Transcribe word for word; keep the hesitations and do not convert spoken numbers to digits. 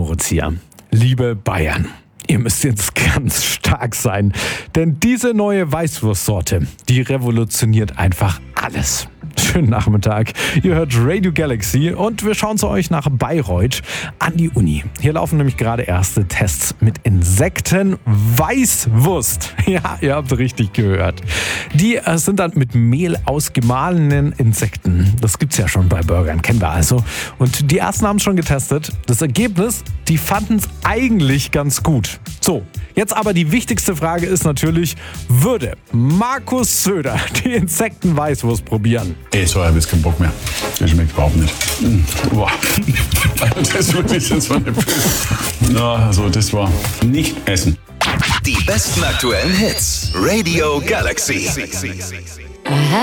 Moritz hier. Liebe Bayern, ihr müsst jetzt ganz stark sein, denn diese neue Weißwurstsorte, die revolutioniert einfach alles. Schönen Nachmittag. Ihr hört Radio Galaxy und wir schauen zu euch nach Bayreuth an die Uni. Hier laufen nämlich gerade erste Tests mit Insektenweißwurst. Ja, ihr habt richtig gehört. Die äh, sind dann mit Mehl aus gemahlenen Insekten. Das gibt's ja schon bei Burgern, kennen wir also. Und die ersten haben es schon getestet. Das Ergebnis, die fanden es eigentlich ganz gut. So, jetzt aber die wichtigste Frage ist natürlich, würde Markus Söder die Insektenweißwurst probieren? Ey, sorry, ich hab jetzt keinen Bock mehr. Das schmeckt überhaupt nicht. Boah. Das ist wirklich, das war eine Ja, also das war nicht essen. Die besten aktuellen Hits. Radio Galaxy.